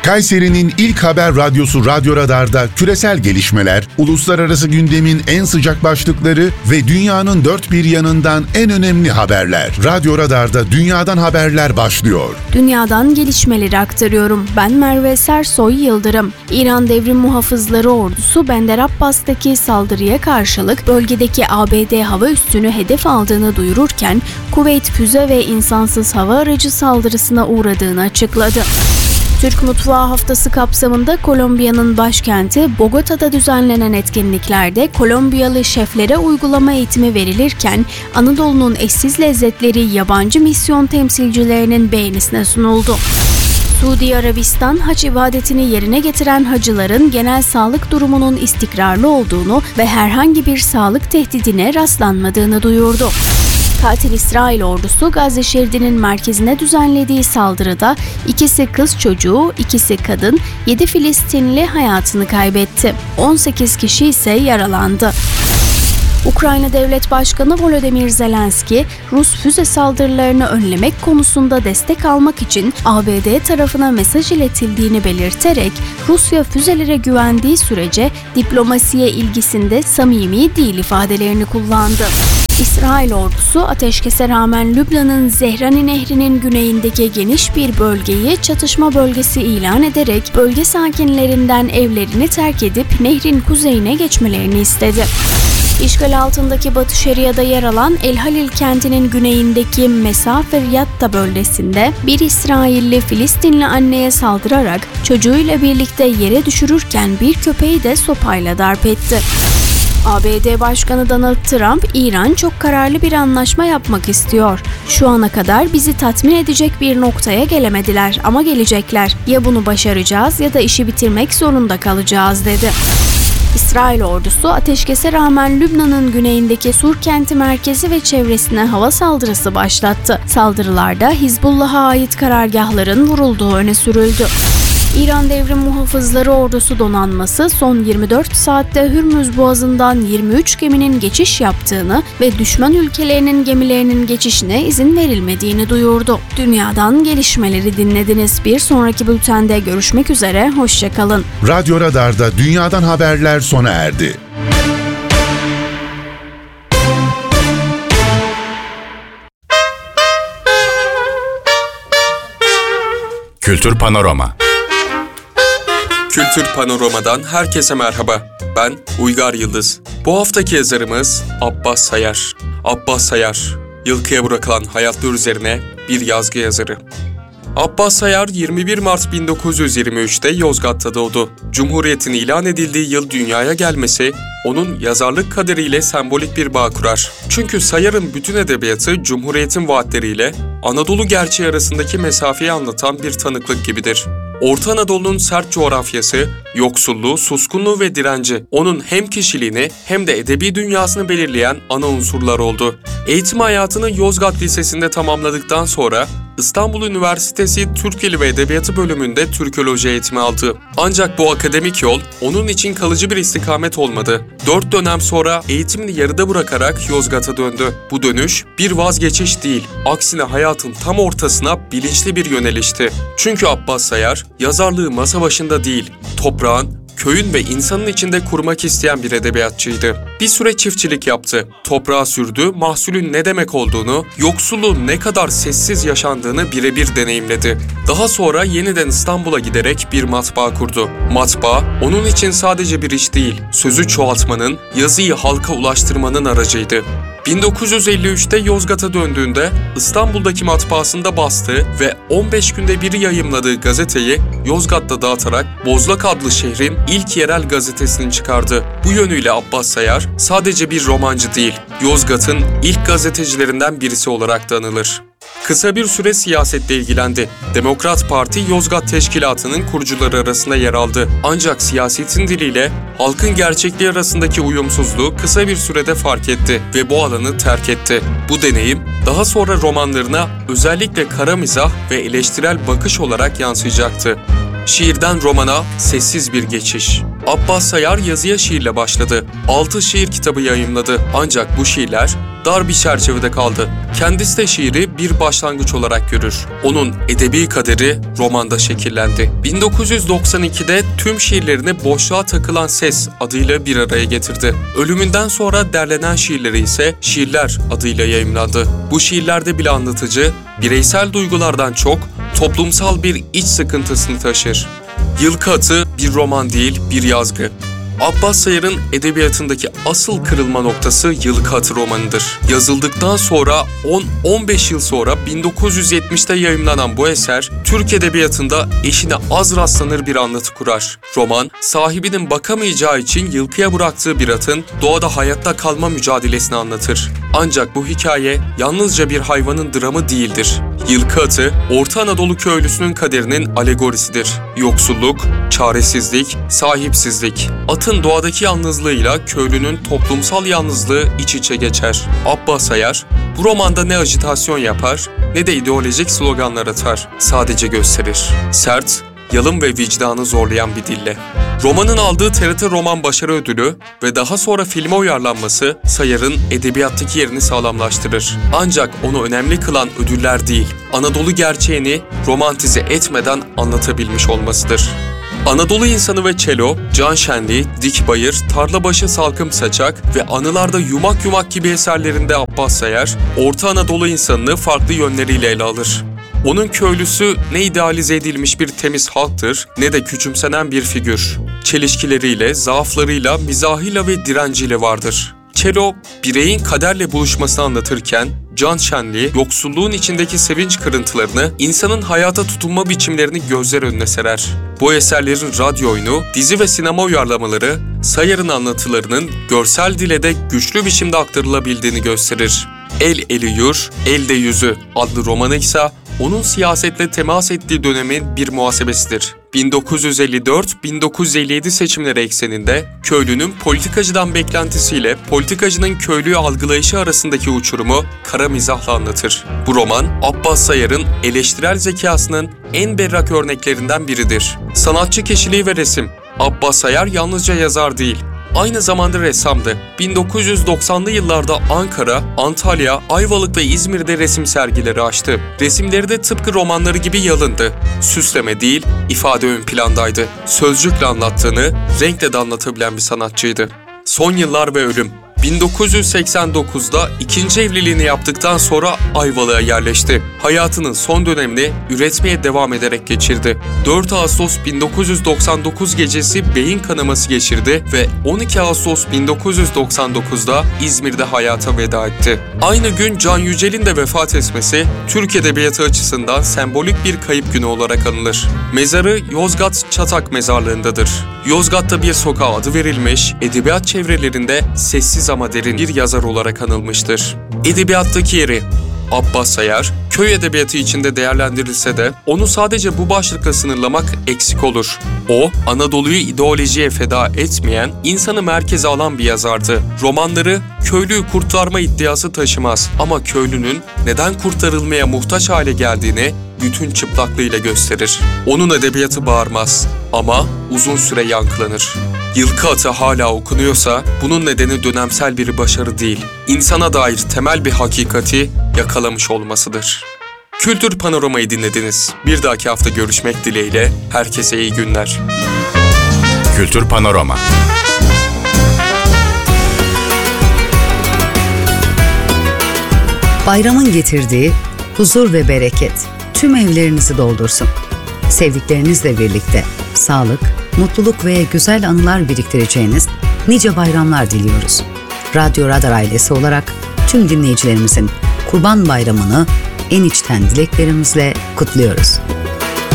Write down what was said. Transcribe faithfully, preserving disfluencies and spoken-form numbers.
Kayseri'nin ilk haber radyosu Radyo Radar'da küresel gelişmeler, uluslararası gündemin en sıcak başlıkları ve dünyanın dört bir yanından en önemli haberler. Radyo Radar'da dünyadan haberler başlıyor. Dünyadan gelişmeleri aktarıyorum. Ben Merve Sersoy Yıldırım. İran Devrim Muhafızları Ordusu Bender Abbas'taki saldırıya karşılık bölgedeki A B D hava üssünü hedef aldığını duyururken, Kuveyt füze ve insansız hava aracı saldırısına uğradığını açıkladı. Türk Mutfağı Haftası kapsamında Kolombiya'nın başkenti Bogota'da düzenlenen etkinliklerde Kolombiyalı şeflere uygulama eğitimi verilirken Anadolu'nun eşsiz lezzetleri yabancı misyon temsilcilerinin beğenisine sunuldu. Suudi Arabistan, hac ibadetini yerine getiren hacıların genel sağlık durumunun istikrarlı olduğunu ve herhangi bir sağlık tehdidine rastlanmadığını duyurdu. Katil İsrail ordusu Gazze şeridinin merkezine düzenlediği saldırıda ikisi kız çocuğu, ikisi kadın, yedi Filistinli hayatını kaybetti. on sekiz kişi ise yaralandı. Ukrayna Devlet Başkanı Volodymyr Zelenski, Rus füze saldırılarını önlemek konusunda destek almak için A B D tarafına mesaj iletildiğini belirterek, Rusya füzelere güvendiği sürece diplomasiye ilgisinde samimi değil ifadelerini kullandı. İsrail ordusu ateşkese rağmen Lübnan'ın Zehrani Nehri'nin güneyindeki geniş bir bölgeyi çatışma bölgesi ilan ederek bölge sakinlerinden evlerini terk edip nehrin kuzeyine geçmelerini istedi. İşgal altındaki Batı Şeria'da yer alan El Halil kentinin güneyindeki Mesafer Yatta bölgesinde bir İsrailli Filistinli anneye saldırarak çocuğuyla birlikte yere düşürürken bir köpeği de sopayla darp etti. A B D Başkanı Donald Trump, İran çok kararlı bir anlaşma yapmak istiyor. Şu ana kadar bizi tatmin edecek bir noktaya gelemediler ama gelecekler. Ya bunu başaracağız ya da işi bitirmek zorunda kalacağız dedi. İsrail ordusu ateşkese rağmen Lübnan'ın güneyindeki Sur kenti merkezi ve çevresine hava saldırısı başlattı. Saldırılarda Hizbullah'a ait karargahların vurulduğu öne sürüldü. İran Devrim Muhafızları Ordusu donanması son yirmi dört saatte Hürmüz Boğazı'ndan yirmi üç geminin geçiş yaptığını ve düşman ülkelerinin gemilerinin geçişine izin verilmediğini duyurdu. Dünyadan gelişmeleri dinlediniz. Bir sonraki bültende görüşmek üzere, hoşça kalın. Radyo Radar'da dünyadan haberler sona erdi. Kültür Panorama. Kültür Panorama'dan herkese merhaba. Ben Uygar Yıldız. Bu haftaki yazarımız Abbas Sayar. Abbas Sayar, yılkıya bırakılan hayatlar üzerine bir yazgı yazarı. Abbas Sayar yirmi bir Mart bin dokuz yüz yirmi üç'te Yozgat'ta doğdu. Cumhuriyetin ilan edildiği yıl dünyaya gelmesi onun yazarlık kaderiyle sembolik bir bağ kurar. Çünkü Sayar'ın bütün edebiyatı Cumhuriyetin vaatleriyle Anadolu gerçeği arasındaki mesafeyi anlatan bir tanıklık gibidir. Orta Anadolu'nun sert coğrafyası, yoksulluğu, suskunluğu ve direnci onun hem kişiliğini hem de edebi dünyasını belirleyen ana unsurlar oldu. Eğitim hayatını Yozgat Lisesi'nde tamamladıktan sonra İstanbul Üniversitesi Türk Dili ve Edebiyatı bölümünde Türkoloji eğitimi aldı. Ancak bu akademik yol onun için kalıcı bir istikamet olmadı. Dört dönem sonra eğitimini yarıda bırakarak Yozgat'a döndü. Bu dönüş bir vazgeçiş değil, aksine hayatın tam ortasına bilinçli bir yönelişti. Çünkü Abbas Sayar, yazarlığı masa başında değil, toprağın, köyün ve insanın içinde kurmak isteyen bir edebiyatçıydı. Bir süre çiftçilik yaptı. Toprağa sürdü, mahsulün ne demek olduğunu, yoksulluğun ne kadar sessiz yaşandığını birebir deneyimledi. Daha sonra yeniden İstanbul'a giderek bir matbaa kurdu. Matbaa, onun için sadece bir iş değil, sözü çoğaltmanın, yazıyı halka ulaştırmanın aracıydı. bin dokuz yüz elli üç'te Yozgat'a döndüğünde İstanbul'daki matbaasında bastığı ve on beş günde bir yayımladığı gazeteyi Yozgat'ta dağıtarak Bozlak adlı şehrin ilk yerel gazetesini çıkardı. Bu yönüyle Abbas Sayar sadece bir romancı değil, Yozgat'ın ilk gazetecilerinden birisi olarak da anılır. Kısa bir süre siyasetle ilgilendi. Demokrat Parti Yozgat Teşkilatı'nın kurucuları arasında yer aldı. Ancak siyasetin diliyle halkın gerçekliği arasındaki uyumsuzluğu kısa bir sürede fark etti ve bu alanı terk etti. Bu deneyim daha sonra romanlarına özellikle kara mizah ve eleştirel bakış olarak yansıyacaktı. Şiirden romana sessiz bir geçiş. Abbas Sayar yazıya şiirle başladı. Altı şiir kitabı yayımladı. Ancak bu şiirler dar bir çerçevede kaldı. Kendisi de şiiri bir başlangıç olarak görür. Onun edebi kaderi romanda şekillendi. bin dokuz yüz doksan ikide tüm şiirlerini Boşluğa Takılan Ses adıyla bir araya getirdi. Ölümünden sonra derlenen şiirleri ise Şiirler adıyla yayımlandı. Bu şiirlerde bile anlatıcı, bireysel duygulardan çok toplumsal bir iç sıkıntısını taşır. Yılkı Atı bir roman değil, bir yazgı. Abbas Sayar'ın edebiyatındaki asıl kırılma noktası Yılkı Atı romanıdır. Yazıldıktan sonra on on beş yıl sonra bin dokuz yüz yetmişte yayımlanan bu eser, Türk edebiyatında eşine az rastlanır bir anlatı kurar. Roman, sahibinin bakamayacağı için yılkıya bıraktığı bir atın doğada hayatta kalma mücadelesini anlatır. Ancak bu hikaye yalnızca bir hayvanın dramı değildir. Yılkı Atı, Orta Anadolu köylüsünün kaderinin alegorisidir. Yoksulluk, çaresizlik, sahipsizlik. Atın doğadaki yalnızlığıyla köylünün toplumsal yalnızlığı iç içe geçer. Abbas Sayar, bu romanda ne ajitasyon yapar ne de ideolojik sloganlar atar. Sadece gösterir. Sert, yalın ve vicdanı zorlayan bir dille. Romanın aldığı T R T Roman Başarı Ödülü ve daha sonra filme uyarlanması Sayar'ın edebiyattaki yerini sağlamlaştırır. Ancak onu önemli kılan ödüller değil, Anadolu gerçeğini romantize etmeden anlatabilmiş olmasıdır. Anadolu İnsanı ve Çelo, Can Şenli, Dik Bayır, Tarlabaşı Salkım Saçak ve Anılarda Yumak Yumak gibi eserlerinde Abbas Sayar, Orta Anadolu insanını farklı yönleriyle ele alır. Onun köylüsü ne idealize edilmiş bir temiz halktır ne de küçümsenen bir figür. Çelişkileriyle, zaaflarıyla, mizahıyla ve direnciyle vardır. Çelo, bireyin kaderle buluşmasını anlatırken, Can Şenli, yoksulluğun içindeki sevinç kırıntılarını, insanın hayata tutunma biçimlerini gözler önüne serer. Bu eserlerin radyo oyunu, dizi ve sinema uyarlamaları, Sayar'ın anlatılarının görsel dile de güçlü biçimde aktarılabildiğini gösterir. El Eli Yur, Elde Yüzü adlı romanı ise onun siyasetle temas ettiği dönemin bir muhasebesidir. bin dokuz yüz elli dört bin dokuz yüz elli yedi seçimleri ekseninde köylünün politikacıdan beklentisiyle politikacının köylüyü algılayışı arasındaki uçurumu kara mizahla anlatır. Bu roman, Abbas Sayar'ın eleştirel zekasının en berrak örneklerinden biridir. Sanatçı kişiliği ve resim. Abbas Sayar yalnızca yazar değil, aynı zamanda ressamdı. bin dokuz yüz doksanlı yıllarda Ankara, Antalya, Ayvalık ve İzmir'de resim sergileri açtı. Resimleri de tıpkı romanları gibi yalındı. Süsleme değil, ifade ön plandaydı. Sözcükle anlattığını, renkle de anlatabilen bir sanatçıydı. Son yıllar ve ölüm. bin dokuz yüz seksen dokuzda ikinci evliliğini yaptıktan sonra Ayvalık'a yerleşti. Hayatının son dönemini üretmeye devam ederek geçirdi. dört Ağustos bin dokuz yüz doksan dokuz gecesi beyin kanaması geçirdi ve on iki Ağustos bin dokuz yüz doksan dokuzda İzmir'de hayata veda etti. Aynı gün Can Yücel'in de vefat etmesi Türk edebiyatı açısından sembolik bir kayıp günü olarak anılır. Mezarı Yozgat Çatak Mezarlığı'ndadır. Yozgat'ta bir sokağa adı verilmiş, edebiyat çevrelerinde sessiz ama derin bir yazar olarak anılmıştır. Edebiyattaki yeri. Abbas Sayar, köy edebiyatı içinde değerlendirilse de onu sadece bu başlıkla sınırlamak eksik olur. O, Anadolu'yu ideolojiye feda etmeyen, insanı merkeze alan bir yazardı. Romanları köylüyü kurtarma iddiası taşımaz ama köylünün neden kurtarılmaya muhtaç hale geldiğini bütün çıplaklığıyla gösterir. Onun edebiyatı bağırmaz ama uzun süre yankılanır. Yılkı Atı hala okunuyorsa bunun nedeni dönemsel bir başarı değil, insana dair temel bir hakikati yakalamış olmasıdır. Kültür Panorama'yı dinlediniz. Bir dahaki hafta görüşmek dileğiyle herkese iyi günler. Kültür Panorama. Bayramın getirdiği huzur ve bereket tüm evlerinizi doldursun. Sevdiklerinizle birlikte sağlık, mutluluk ve güzel anılar biriktireceğiniz nice bayramlar diliyoruz. Radyo Radar ailesi olarak tüm dinleyicilerimizin Kurban Bayramı'nı en içten dileklerimizle kutluyoruz.